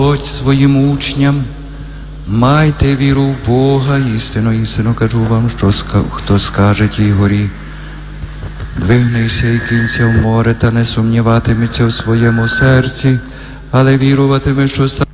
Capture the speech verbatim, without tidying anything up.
Господь своїм учням: майте віру в Бога, істинно, істинно кажу вам, що ска- хто скаже тій горі: двигнися і кинься в море, та не сумніватиметься в своєму серці, але віруватиме, що